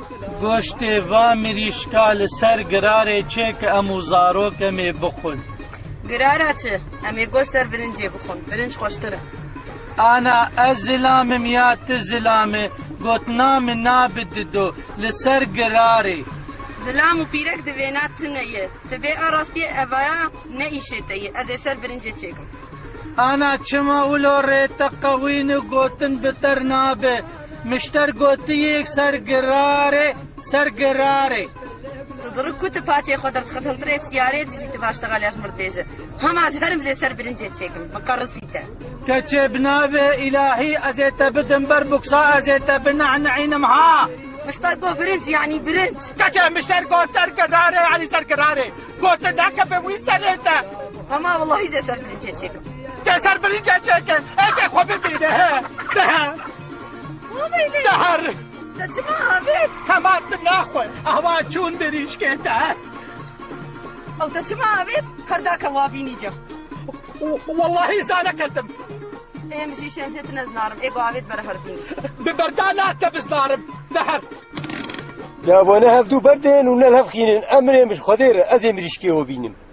گۆشتێ وا مریشکا لەسەر گرارێ چێ کە ئەموو زارۆکەمێ بخۆن. گرارە چ؟ ئەمێ گۆشت سەر برنجێ بخۆن، برنج خۆشترە. ئانا ئەس زلامم یا ت زلامێ گوتنا من نابددۆ لەسەر گرارێ. زلام و پیرەک دەوێنات تنەیە، دەبێ ئاڕاستیە ئەڤایە نەئیشێتەیە، ئەزێ سەر برنجێ چێکم. ئانا چما ئولۆ ڕێتە قەوین و گوتن بتەر نابێ، مشتەر گوتیەک سەر گرارێ سەر گرارێ. دڕک کوتە پاچێ خۆ دەرخەتەنترێ سیارێ دژیتە باشتەغا لەژ مردێژە. هەماز هەرم زێ سەر برنجێ چێکم، بەقەڕسیتە. کەچێ بنابێ ئیلاهی ئەزێتە بدم بەر بوکسا ئەزێتە بنەعنەعینم ها. مشتەر گۆ برنج یعنی برنج. کەچێ مشتەر گۆ سەر گرارێ علی سەر گرارێ. گۆتە داکە بە وی سەرێتە. هەما وەڵڵاهی زێ سەر برنجێ چێکم. تێ سەر برنجێ چێکن، ئەزێ خۆ ببینە هە. دەهەر. دەچما هەبێت. هەماتم ناخۆی، ئەوا چوون بریشکێتە. ئەو دەچما هەبێت، هەرداکە وابینی جەم. واللهی زانەکەتم. ئێمەشی شێنجێت نەزنارم، ئێگۆ ئاوێت بەرە هەربین. ببەردا ناتە بزنارم، دەهەر. یا بۆنە هەفتوو بەردێن و نەل هەفخینن ئەمرێ مش خۆدێرە ئەزێ مریشکێوە بینم.